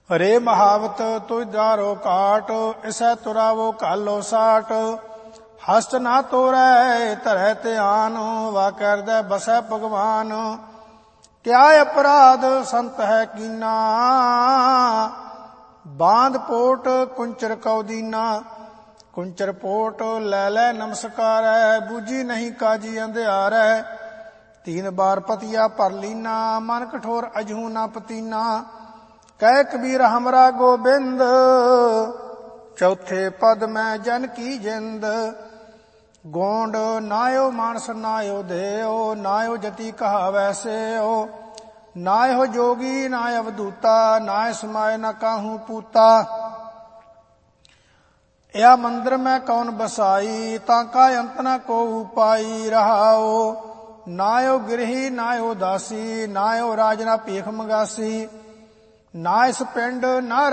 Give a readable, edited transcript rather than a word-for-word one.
ਰੇ ਮਹਾਵਤ ਤੁਝ ਦਾਰੋ ਕਾਟ, ਇਸੈ ਤੁਰਾਵੋ ਕਾਲੋ ਸਾਟ। ਹਸਤ ਨਾ ਤੋਰੈ ਧਰੈ ਧਿਆਨ, ਵਾ ਕਰਦੈ ਬਸੈ ਭਗਵਾਨ। ਕਿਆ ਅਪਰਾਧ ਸੰਤ ਹੈ ਕੀਨਾ, ਬਾਂਧ ਪੋਟ ਕੁੰਚਰ ਕਉ ਦੀਨਾ। ਕੁੰਚਰ ਪੋਟ ਲੈ ਲੈ ਨਮਸਕਾਰੈ, ਬੂਝੀ ਨਹੀਂ ਕਾਜੀ ਅੰਧਿਆਰੈ। 3 ਬਾਰ ਪਤੀਆ ਭਰ ਲੀਨਾ, ਮਨ ਕਠੋਰ ਅਜਹੂ ਨਾ ਪਤੀਨਾ। ਕਹਿ ਕਬੀਰ ਹਮਰਾ ਗੋਬਿੰਦ, ਚੌਥੇ ਪਦ ਮੈਂ ਜਨ ਕੀ ਜਿੰਦ। ਗੋਂਡ ਨਾਇਓ ਮਾਨਸ ਨਾਇਓ ਦੇਓ, ਨਾਇਓ ਜਤੀ ਕਹਾਵੈ ਸੇਓ। ਨਾਇਓ ਜੋਗੀ ਨਾਇ ਅਵਧੂਤਾ, ਨਾਇ ਸਮਾਏ ਨਾ ਕਾਹੂ ਪੂਤਾ। या मंदिर में कौन बसाई, ताका अंत न को उपाई। रहाओ नायो गिरही नायो दासी, नायो राज ना भीख मंगासी। ना इस पिंड ना